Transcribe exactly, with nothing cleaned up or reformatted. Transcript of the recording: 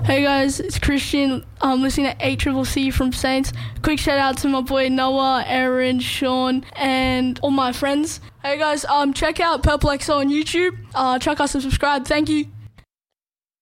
Hey guys, it's Christian. I'm listening to eight C C C from Saints. Quick shout out to my boy Noah, Aaron, Sean, and all my friends. Hey guys, um, check out Purple X O on YouTube. Uh, check us and subscribe. Thank you.